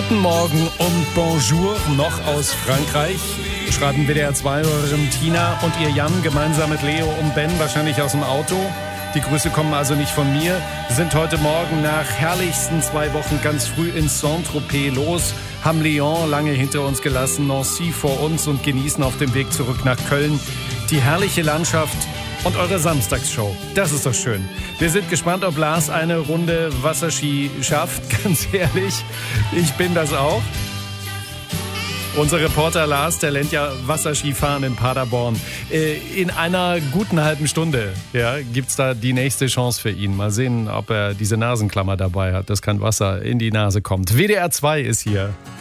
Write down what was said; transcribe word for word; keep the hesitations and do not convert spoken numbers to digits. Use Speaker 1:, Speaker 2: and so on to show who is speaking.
Speaker 1: Guten Morgen und Bonjour noch aus Frankreich. Schreiben W D R zwei-Hörerin Tina und ihr Jan gemeinsam mit Leo und Ben, wahrscheinlich aus dem Auto. Die Grüße kommen also nicht von mir, sind heute Morgen nach herrlichsten zwei Wochen ganz früh in Saint-Tropez los, haben Lyon lange hinter uns gelassen, Nancy vor uns und genießen auf dem Weg zurück nach Köln die herrliche Landschaft und eure Samstagsshow. Das ist doch schön. Wir sind gespannt, ob Lars eine Runde Wasserski schafft. Ganz ehrlich, ich bin das auch. Unser Reporter Lars, der lernt ja Wasserski fahren in Paderborn. In einer guten halben Stunde ja, gibt es da die nächste Chance für ihn. Mal sehen, ob er diese Nasenklammer dabei hat, dass kein Wasser in die Nase kommt. W D R zwei ist hier.